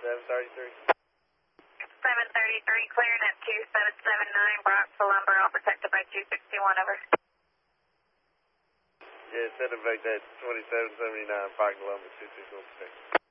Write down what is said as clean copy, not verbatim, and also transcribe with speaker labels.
Speaker 1: 733.
Speaker 2: 733, clearing at 2779, Brock, Palumbo, all protected by 261, over.
Speaker 1: Yeah, send it back that 2779, Park Columbus, 261.